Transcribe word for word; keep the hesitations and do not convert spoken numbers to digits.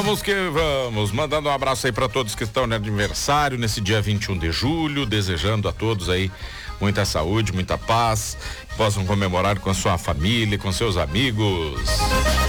Vamos que vamos, mandando um abraço aí para todos que estão no aniversário nesse dia vinte e um de julho, desejando a todos aí muita saúde, muita paz, possam comemorar com a sua família, com seus amigos.